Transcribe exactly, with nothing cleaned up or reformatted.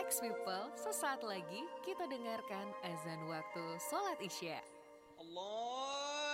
Next People, sesaat lagi kita dengarkan azan waktu sholat Isya. Allah